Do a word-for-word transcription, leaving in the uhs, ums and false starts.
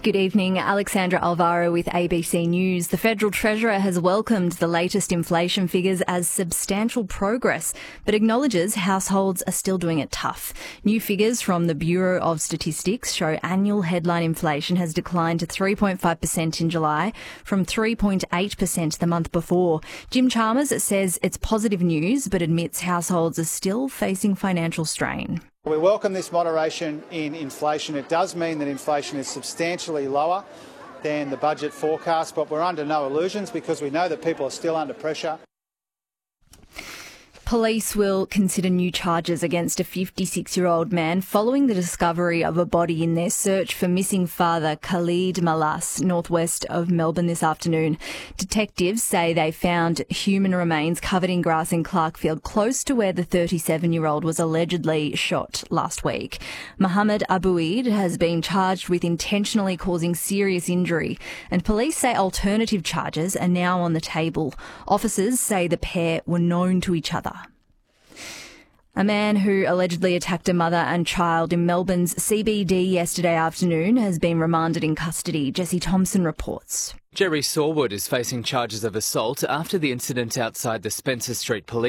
Good evening, Alexandra Alvaro with A B C News. The Federal Treasurer has welcomed the latest inflation figures as substantial progress, but acknowledges households are still doing it tough. New figures from the Bureau of Statistics show annual headline inflation has declined to three point five percent in July from three point eight percent the month before. Jim Chalmers says it's positive news, but admits households are still facing financial strain. We welcome this moderation in inflation. It does mean that inflation is substantially lower than the budget forecast, but we're under no illusions because we know that people are still under pressure. Police will consider new charges against a fifty-six-year-old man following the discovery of a body in their search for missing father Khalid Malas, northwest of Melbourne this afternoon. Detectives say they found human remains covered in grass in Clarkfield, close to where the thirty-seven-year-old was allegedly shot last week. Mohammed Abouid has been charged with intentionally causing serious injury, and police say alternative charges are now on the table. Officers say the pair were known to each other. A man who allegedly attacked a mother and child in Melbourne's C B D yesterday afternoon has been remanded in custody. Jesse Thompson reports. Jerry Sawwood is facing charges of assault after the incident outside the Spencer Street Police